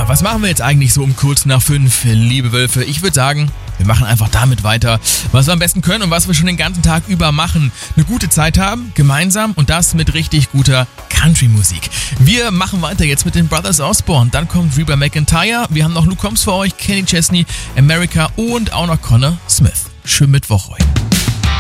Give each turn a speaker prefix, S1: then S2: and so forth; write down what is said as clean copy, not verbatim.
S1: Ja, was machen wir jetzt eigentlich so um kurz nach 5, liebe Wölfe? Ich würde sagen, wir machen einfach damit weiter, was wir am besten können und was wir schon den ganzen Tag über machen. Eine gute Zeit haben, gemeinsam und das mit richtig guter Country-Musik. Wir machen weiter jetzt mit den Brothers Osborne. Dann kommt Reba McEntire. Wir haben noch Luke Combs für euch, Kenny Chesney, America und auch noch Connor Smith. Schönen Mittwoch euch.